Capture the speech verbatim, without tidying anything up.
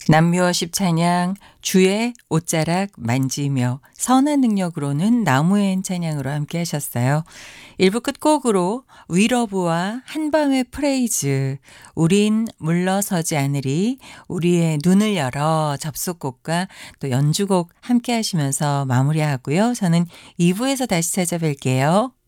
남묘십 찬양 주의 옷자락 만지며 선한 능력으로는 나무엔 찬양으로 함께 하셨어요. 일 부 끝곡으로 위러브와 한밤의 프레이즈 우린 물러서지 않으리 우리의 눈을 열어 접속곡과 또 연주곡 함께 하시면서 마무리하고요. 저는 이 부에서 다시 찾아뵐게요.